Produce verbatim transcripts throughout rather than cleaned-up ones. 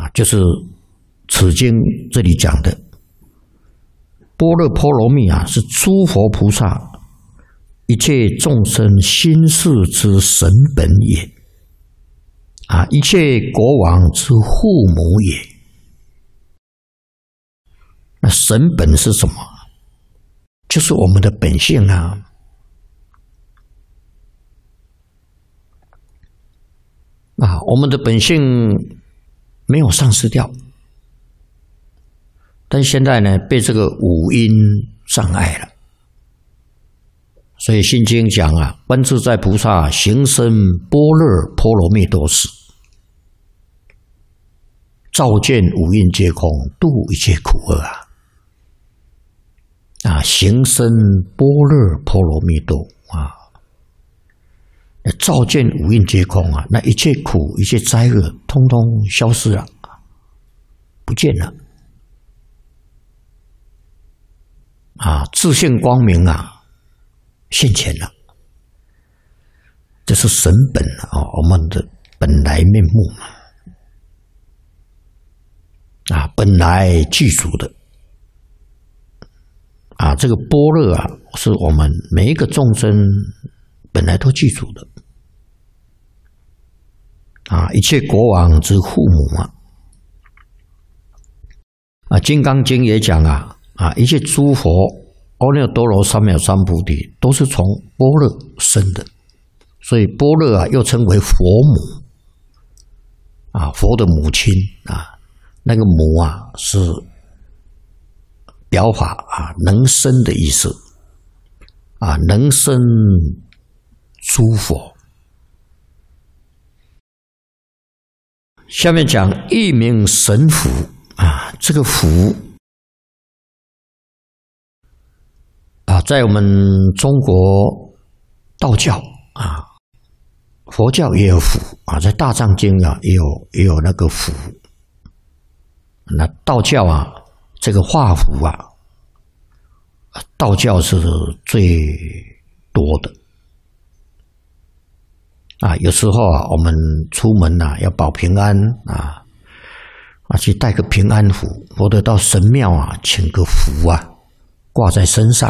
啊，就是此经这里讲的般若波罗蜜啊，是诸佛菩萨一切众生心事之神本也，啊，一切国王之父母也。那神本是什么？就是我们的本性啊。啊，我们的本性没有丧失掉，但现在呢，被这个五阴障碍了。所以《心经》讲啊，观自在菩萨行深般若波罗蜜多时，照见五蕴皆空，度一切苦厄啊！啊，行深般若波罗蜜多啊，照见五蕴皆空啊，那一切苦、一切灾厄，通通消失了，不见了。啊，自性光明啊！现前了，这是神本啊，我们的本来面目啊，本来具足的啊，这个般若啊，是我们每一个众生本来都具足的啊，一切国王之父母啊，啊，《金刚经》也讲啊，啊，一切诸佛。阿耨多罗三藐三菩提都是从般若生的，所以般若啊又称为佛母啊，佛的母亲啊，那个母啊是表法啊，能生的意思啊，能生诸佛。下面讲一名神符啊，这个符。啊，在我们中国道教啊，佛教也有符啊，在大藏经啊也有也有那个符。那道教啊，这个画符啊，道教是最多的啊。有时候啊，我们出门啊要保平安啊，啊去带个平安符，或者到神庙啊请个符啊，挂在身上。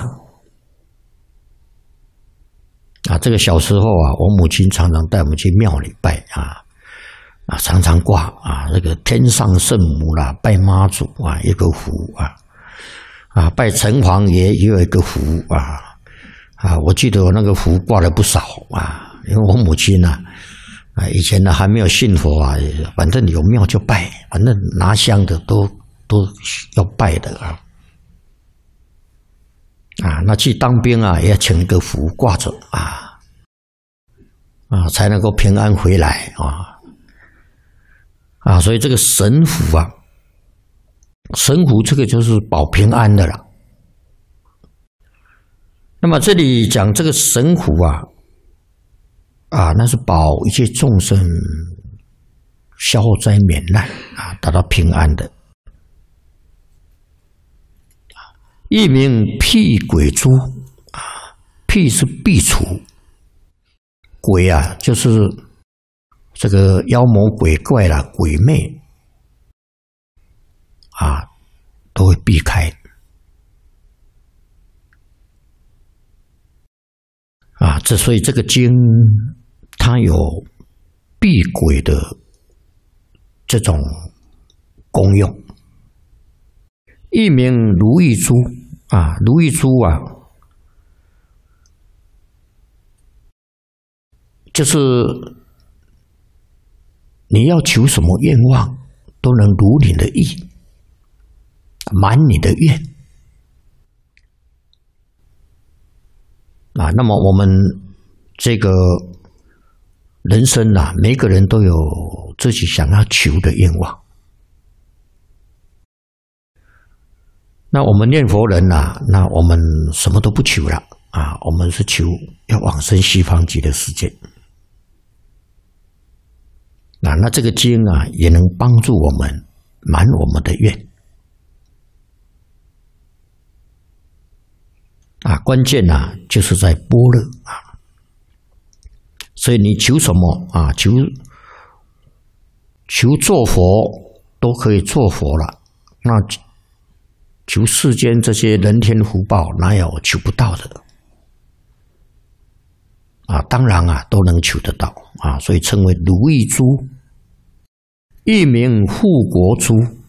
啊，这个小时候啊，我母亲常常带我们去庙里拜啊，啊，常常挂啊，这个天上圣母啦，拜妈祖啊，一个符啊，啊，拜城隍爷也有一个符啊，啊，我记得我那个符挂了不少啊，因为我母亲呢、啊，啊，以前呢还没有信佛啊，反正有庙就拜，反正拿香的都都要拜的啊。啊，那去当兵啊，也要请一个符挂着啊，啊，才能够平安回来啊，啊，所以这个神符啊，神符这个就是保平安的了。那么这里讲这个神符啊，啊，那是保一切众生消灾免难啊，达到平安的。一名辟鬼诛啊，辟是辟除，鬼啊就是这个妖魔鬼怪啦、鬼魅啊，都会避开啊。这所以这个经它有避鬼的这种功用。一名如意珠啊，如意珠啊，就是你要求什么愿望，都能如你的意，满你的愿啊。那么我们这个人生啊，每个人都有自己想要求的愿望。那我们念佛人啊，那我们什么都不求了啊，我们是求要往生西方极乐世界。啊，那这个经啊，也能帮助我们满我们的愿啊。关键啊，就是在般若啊。所以你求什么啊？求求做佛都都可以做佛了，那求世间这些人天福报，哪有求不到的？啊，当然啊，都能求得到啊，所以称为如意珠，一名护国珠。